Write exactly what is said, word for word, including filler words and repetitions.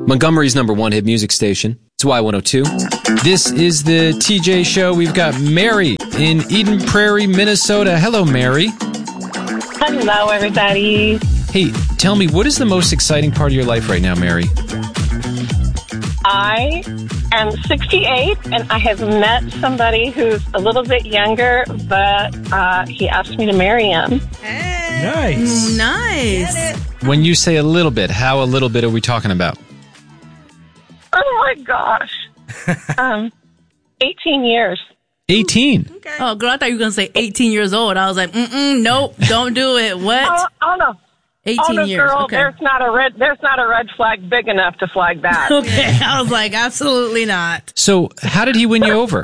Montgomery's number one hit music station. It's Y one oh two. This is the T J Show. We've got Mary in Eden Prairie, Minnesota. Hello, Mary. Hello, everybody. Hey, tell me, what is the most exciting part of your life right now, Mary? I am sixty-eight, and I have met somebody who's a little bit younger, but uh, he asked me to marry him. Hey. Nice. Nice. When you say a little bit, how a little bit are we talking about? Oh, my gosh. um, eighteen years. eighteen. Okay. Oh, girl, I thought you were going to say eighteen years old. I was like, mm-mm, nope, don't do it. What? Oh, oh no. eighteen oh, no, years. Girl, okay. there's not a red. There's not a red flag big enough to flag that. Okay, I was like, absolutely not. So, how did he win you over?